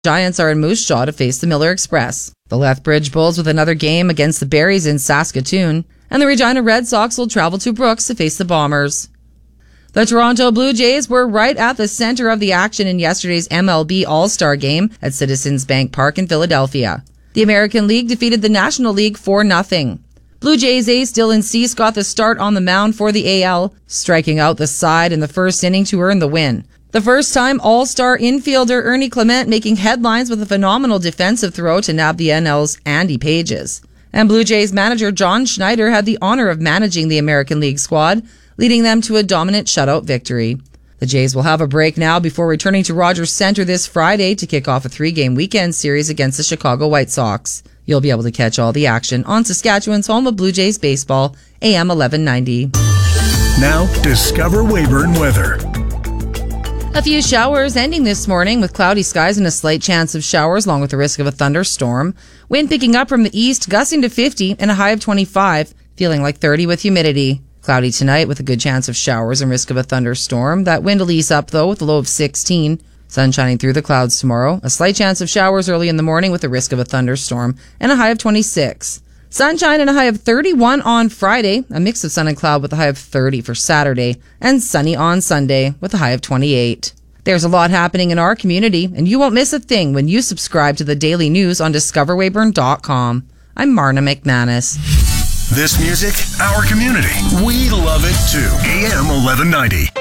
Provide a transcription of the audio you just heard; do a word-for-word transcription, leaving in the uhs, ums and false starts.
Giants are in Moose Jaw to face the Miller Express. The Lethbridge Bulls with another game against the Berries in Saskatoon. And the Regina Red Sox will travel to Brooks to face the Bombers. The Toronto Blue Jays were right at the center of the action in yesterday's M L B All-Star Game at Citizens Bank Park in Philadelphia. The American League defeated the National League four nothing. Blue Jays ace Dylan Cease got the start on the mound for the A L, striking out the side in the first inning to earn the win. The first-time All-Star infielder Ernie Clement making headlines with a phenomenal defensive throw to nab the N L's Andy Pages. And Blue Jays manager John Schneider had the honor of managing the American League squad, leading them to a dominant shutout victory. The Jays will have a break now before returning to Rogers Centre this Friday to kick off a three-game weekend series against the Chicago White Sox. You'll be able to catch all the action on Saskatchewan's home of Blue Jays baseball, A M eleven ninety. Now, Discover Weyburn weather. A few showers ending this morning with cloudy skies and a slight chance of showers along with the risk of a thunderstorm. Wind picking up from the east, gusting to fifty and a high of twenty-five, feeling like thirty with humidity. Cloudy tonight with a good chance of showers and risk of a thunderstorm. That wind will ease up, though, with a low of sixteen. Sun shining through the clouds tomorrow. A slight chance of showers early in the morning with the risk of a thunderstorm and a high of twenty-six. Sunshine and a high of thirty-one on Friday. A mix of sun and cloud with a high of thirty for Saturday. And sunny on Sunday with a high of twenty-eight. There's a lot happening in our community, and you won't miss a thing when you subscribe to the daily news on discover weyburn dot com. I'm Marna McManus. This music, our community. We love it too. A M eleven ninety.